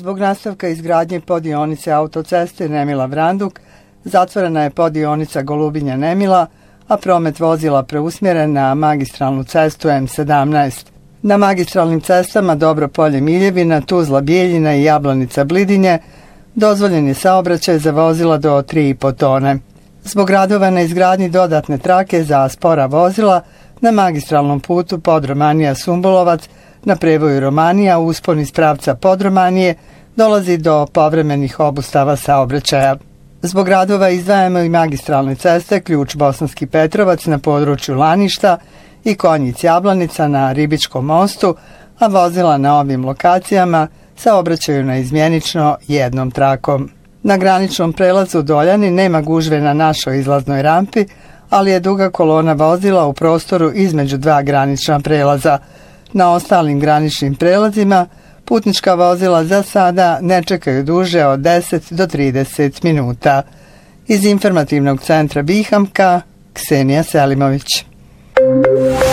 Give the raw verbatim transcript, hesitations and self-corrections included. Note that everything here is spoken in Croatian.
Zbog nastavka izgradnje poddionice autoceste Nemila-Vranduk zatvorena je poddionica Golubinja-Nemila, a promet vozila preusmjeren na magistralnu cestu M sedamnaest. Na magistralnim cestama Dobro-Polje-Miljevina, Tuzla-Bijeljina i Jablanica-Blidinje dozvoljen je saobraćaj za vozila do tri i po tone. Zbog radova na izgradnji dodatne trake za spora vozila na magistralnom putu Podromanija-Sumbulovac na prevoju Romanija u uspon iz pravca Podromanije dolazi do povremenih obustava saobraćaja. Zbog radova izdvajamo i magistralne ceste Ključ Bosanski Petrovac na području Laništa i Konjic-Jablanica na Ribičkom mostu, a vozila na ovim lokacijama saobraćaju na izmjenično jednom trakom. Na graničnom prelazu Doljani nema gužve na našoj izlaznoj rampi, ali je duga kolona vozila u prostoru između dva granična prelaza. Na ostalim graničnim prelazima putnička vozila za sada ne čekaju duže od deset do trideset minuta. Iz informativnog centra Bihamka, Ksenija Selimović.